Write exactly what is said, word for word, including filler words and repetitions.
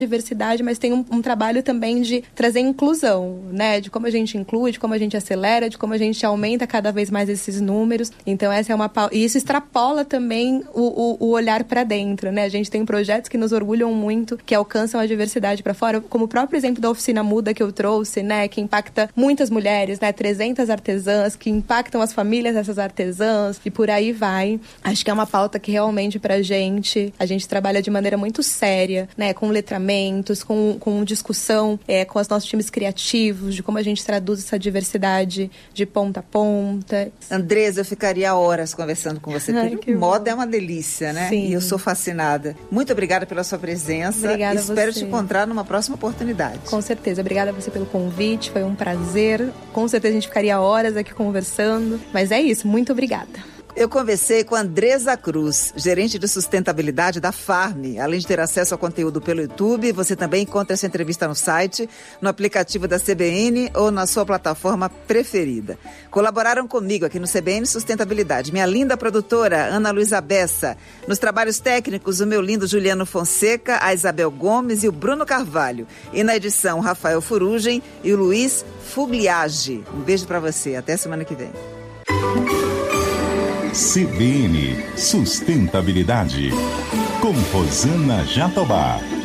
diversidade, mas tem um, um trabalho também de trazer inclusão, né? De como a gente inclui, de como a gente acelera, de como a gente aumenta cada vez mais esses números. Então, essa é uma... E isso extrapola também o, o, o olhar para dentro, né? A gente tem projetos que nos orgulham muito, que alcançam a diversidade para fora, como o próprio exemplo da Oficina Muda que eu trouxe, né? Que impacta muitas mulheres, né? trezentas artesãs, que impactam as famílias dessas artesãs, e por aí vai. Acho que é uma pauta que realmente pra gente, a gente trabalha de maneira muito séria, né? Com letramento, Com, com discussão é, com os nossos times criativos, de como a gente traduz essa diversidade de ponta a ponta. Andresa, eu ficaria horas conversando com você, Ai, porque moda bom. É uma delícia, né? Sim. E eu sou fascinada. Muito obrigada pela sua presença. Obrigada a Espero você. te encontrar numa próxima oportunidade. Com certeza. Obrigada a você pelo convite, foi um prazer. Com certeza a gente ficaria horas aqui conversando. Mas é isso, muito obrigada. Eu conversei com Andresa Cruz, gerente de sustentabilidade da Farm. Além de ter acesso ao conteúdo pelo YouTube, você também encontra essa entrevista no site, no aplicativo da C B N ou na sua plataforma preferida. Colaboraram comigo aqui no C B N Sustentabilidade minha linda produtora, Ana Luísa Bessa. Nos trabalhos técnicos, o meu lindo Juliano Fonseca, a Isabel Gomes e o Bruno Carvalho. E na edição, Rafael Furugem e o Luiz Fugliage. Um beijo para você. Até semana que vem. C B N Sustentabilidade, com Rosana Jatobá.